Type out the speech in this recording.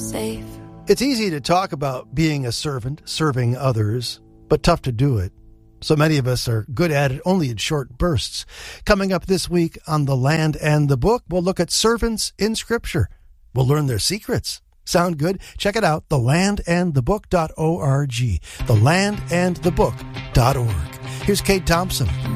safe. It's easy to talk about being a servant, serving others, but tough to do it. So many of us are good at it only in short bursts. Coming up this week on The Land and the Book, we'll look at servants in Scripture. We'll learn their secrets. Sound good? Check it out, thelandandthebook.org. Thelandandthebook.org. Here's Kate Thompson.